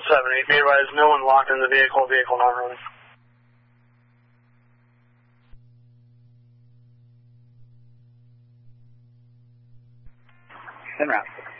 7-8, be advised, no one locked in the vehicle not running. En route.